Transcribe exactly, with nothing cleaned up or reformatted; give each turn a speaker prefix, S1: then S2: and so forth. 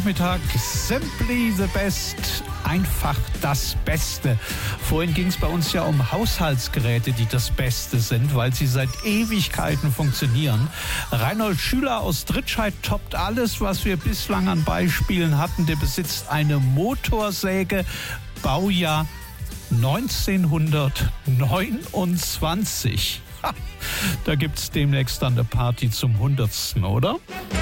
S1: Mittag Simply the Best, einfach das Beste. Vorhin ging es bei uns ja um Haushaltsgeräte, die das Beste sind, weil sie seit Ewigkeiten funktionieren. Reinhold Schüler aus Drittscheid toppt alles, was wir bislang an Beispielen hatten. Der besitzt eine Motorsäge, Baujahr neunzehnhundertneunundzwanzig. Da gibt's demnächst dann eine Party zum hundertsten, oder?